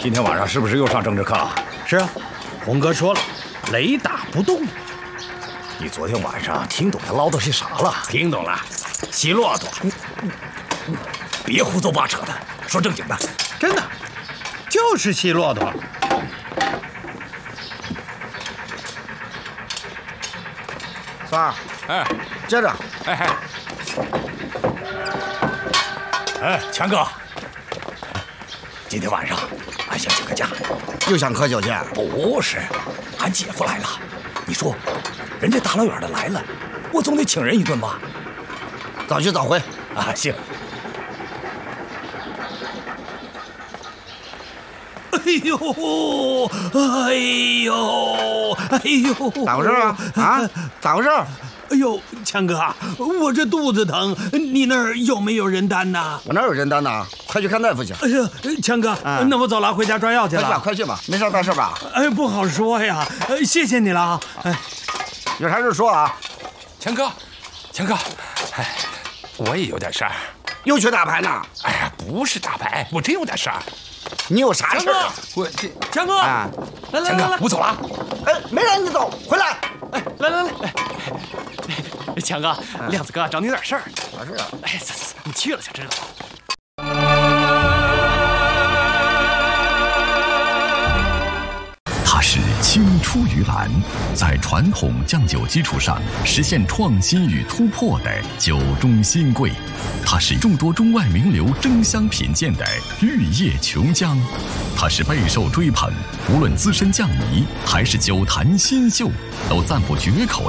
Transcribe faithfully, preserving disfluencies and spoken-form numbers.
今天晚上是不是又上政治课？ 是啊，红哥说了，雷打不动。 你昨天晚上听懂他唠叨些啥了？ 听懂了，骑骆驼。 别胡诌八扯的，说正经的。 真的，就是骑骆驼。 三儿， 哎， 接着。 哎哎，哎，强哥，今天晚上俺想请个假。 又想喝酒去？ 不是，俺姐夫来了。你说，人家大老远的来了，我总得请人一顿吧？ 早去早回。 啊，行。哎呦，哎呦，哎呦！ 咋回事啊？啊，咋回事？ 哎呦，强哥，我这肚子疼，你那儿有没有人单呐？ 我哪有人单呐？快去看大夫去。 哎呀，强哥，啊、那我走了，回家抓药去了。 快去吧，快去吧，没啥大事吧？ 哎，不好说呀，谢谢你了啊！哎， 有啥事说啊？ 强哥，强哥，哎，我也有点事儿。 又去打牌呢？ 哎呀，不是打牌，我真有点事儿。 你有啥事啊？ 我这强哥，啊，来来来来， 我走了。 哎，没让你走，回来。 哎，来来来， 哎，强哥，亮子哥找你有点事儿。 啥事啊？ 哎，走走走，你去了才知道。 它是青出于蓝，在传统酱酒基础上实现创新与突破的酒中新贵。它是众多中外名流争相品鉴的玉液琼浆。它是备受追捧，无论资深酱迷还是酒坛新秀，都赞不绝口